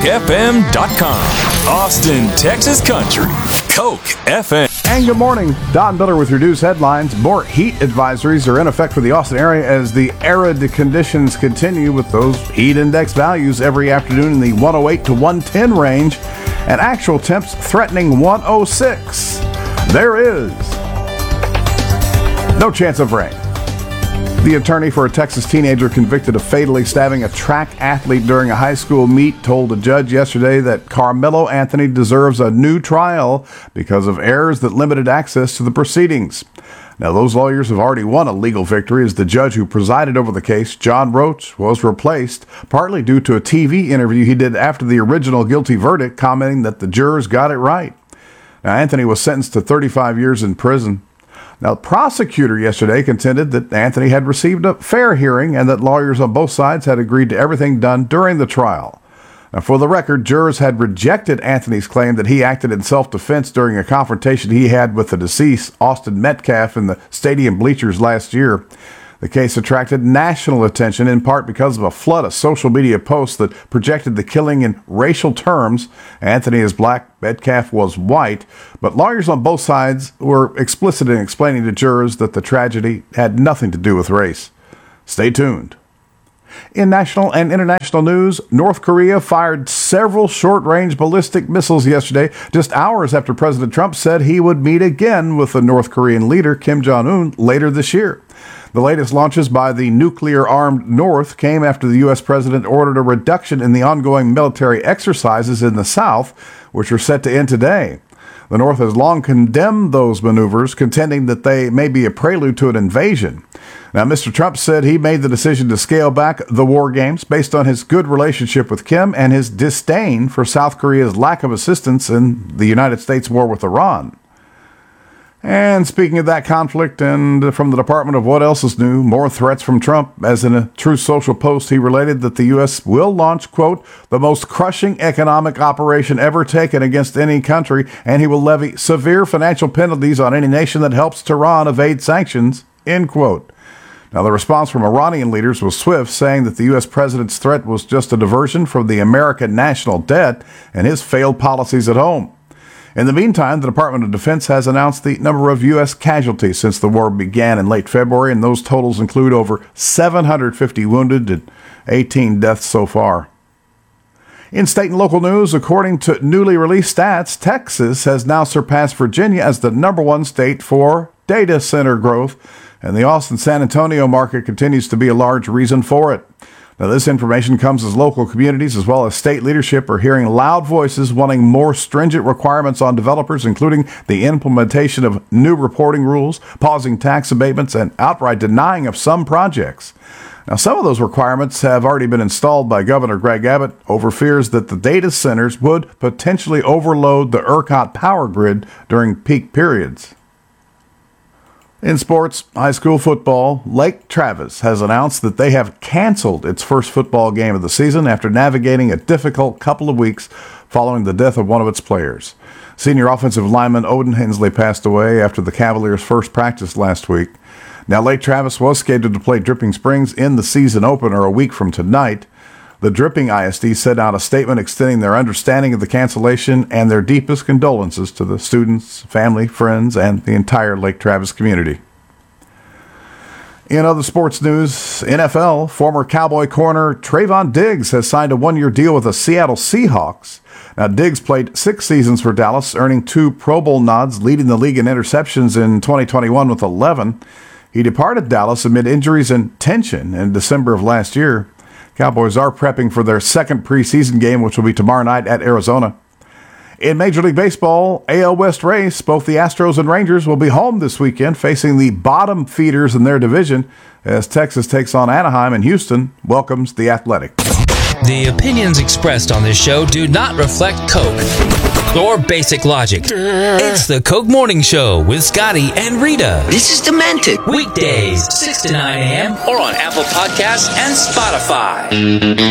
CokeFM.com. Austin, Texas Country. Coke FM. And good morning. Don Miller with your news headlines. More heat advisories are in effect for the Austin area as the arid conditions continue, with those heat index values every afternoon in the 108 to 110 range and actual temps threatening 106. There is no chance of rain. The attorney for a Texas teenager convicted of fatally stabbing a track athlete during a high school meet told a judge yesterday that Carmelo Anthony deserves a new trial because of errors that limited access to the proceedings. Now, those lawyers have already won a legal victory, as the judge who presided over the case, John Roach, was replaced, partly due to a TV interview he did after the original guilty verdict, commenting that the jurors got it right. Now, Anthony was sentenced to 35 years in prison. Now, the prosecutor yesterday contended that Anthony had received a fair hearing and that lawyers on both sides had agreed to everything done during the trial. Now, for the record, jurors had rejected Anthony's claim that he acted in self-defense during a confrontation he had with the deceased, Austin Metcalf, in the stadium bleachers last year. The case attracted national attention in part because of a flood of social media posts that projected the killing in racial terms. Anthony is black, Metcalf was white, but lawyers on both sides were explicit in explaining to jurors that the tragedy had nothing to do with race. Stay tuned. In national and international news, North Korea fired several short-range ballistic missiles yesterday, just hours after President Trump said he would meet again with the North Korean leader, Kim Jong-un, later this year. The latest launches by the nuclear-armed North came after the U.S. president ordered a reduction in the ongoing military exercises in the South, which are set to end today. The North has long condemned those maneuvers, contending that they may be a prelude to an invasion. Now, Mr. Trump said he made the decision to scale back the war games based on his good relationship with Kim and his disdain for South Korea's lack of assistance in the United States' war with Iran. And speaking of that conflict, and from the Department of What Else Is New, more threats from Trump, as in a Truth Social post he related that the U.S. will launch, quote, the most crushing economic operation ever taken against any country, and he will levy severe financial penalties on any nation that helps Tehran evade sanctions, end quote. Now, the response from Iranian leaders was swift, saying that the U.S. president's threat was just a diversion from the American national debt and his failed policies at home. In the meantime, the Department of Defense has announced the number of U.S. casualties since the war began in late February, and those totals include over 750 wounded and 18 deaths so far. In state and local news, according to newly released stats, Texas has now surpassed Virginia as the number one state for data center growth, and the Austin-San Antonio market continues to be a large reason for it. Now, this information comes as local communities as well as state leadership are hearing loud voices wanting more stringent requirements on developers, including the implementation of new reporting rules, pausing tax abatements, and outright denying of some projects. Now, some of those requirements have already been installed by Governor Greg Abbott over fears that the data centers would potentially overload the ERCOT power grid during peak periods. In sports, high school football, Lake Travis has announced that they have canceled its first football game of the season after navigating a difficult couple of weeks following the death of one of its players. Senior offensive lineman Odin Hensley passed away after the Cavaliers' first practice last week. Now, Lake Travis was scheduled to play Dripping Springs in the season opener a week from tonight. The Dripping ISD sent out a statement extending their understanding of the cancellation and their deepest condolences to the students, family, friends, and the entire Lake Travis community. In other sports news, NFL, former Cowboy corner Trayvon Diggs has signed a one-year deal with the Seattle Seahawks. Now, Diggs played 6 seasons for Dallas, earning 2 Pro Bowl nods, leading the league in interceptions in 2021 with 11. He departed Dallas amid injuries and tension in December of last year. Cowboys are prepping for their second preseason game, which will be tomorrow night at Arizona. In Major League Baseball, AL West race, both the Astros and Rangers will be home this weekend, facing the bottom feeders in their division as Texas takes on Anaheim and Houston welcomes the Athletic. The opinions expressed on this show do not reflect Coke or Basic Logic. It's the Coke Morning Show with Scotty and Rita. This is demented. Weekdays, 6 to 9 a.m. or on Apple Podcasts and Spotify.